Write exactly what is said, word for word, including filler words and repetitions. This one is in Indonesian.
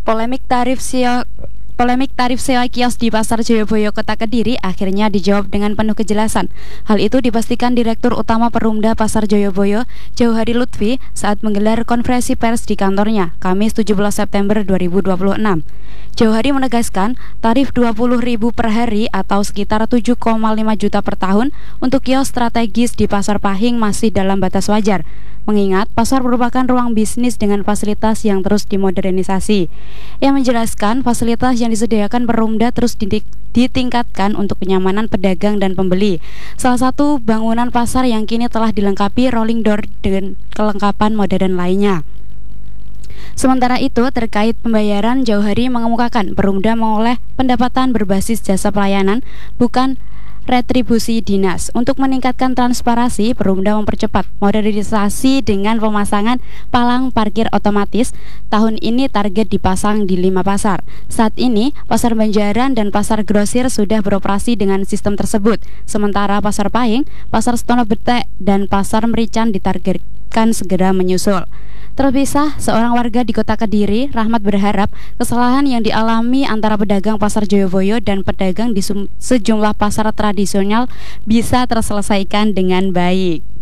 Polemik tarif sio Polemik tarif sewa kios di Pasar Joyoboyo, Kota Kediri akhirnya dijawab dengan penuh kejelasan. Hal itu dipastikan Direktur Utama Perumda Pasar Joyoboyo, Jauhari Lutfi, saat menggelar konferensi pers di kantornya, Kamis tujuh belas September dua ribu dua puluh enam. Jauhari menegaskan, tarif dua puluh ribu per hari atau sekitar tujuh koma lima juta per tahun untuk kios strategis di Pasar Pahing masih dalam batas wajar, mengingat pasar merupakan ruang bisnis dengan fasilitas yang terus dimodernisasi. Ia menjelaskan fasilitas yang disediakan Perumda terus ditingkatkan untuk kenyamanan pedagang dan pembeli. Salah satu bangunan pasar yang kini telah dilengkapi rolling door dengan kelengkapan modern lainnya. Sementara itu, terkait pembayaran, Jauhari mengemukakan Perumda mengoleh pendapatan berbasis jasa pelayanan, bukan retribusi dinas. Untuk meningkatkan transparansi, Perumda mempercepat modernisasi dengan pemasangan palang parkir otomatis. Tahun ini target dipasang di lima pasar. Saat ini, Pasar Banjaran dan Pasar Grosir sudah beroperasi dengan sistem tersebut. Sementara Pasar Pahing, Pasar Stonobete, dan Pasar Merican ditargetkan segera menyusul. Terpisah, seorang warga di Kota Kediri, Rahmat, berharap kesalahan yang dialami antara pedagang Pasar Joyoboyo dan pedagang di sejumlah pasar tradisional bisa terselesaikan dengan baik.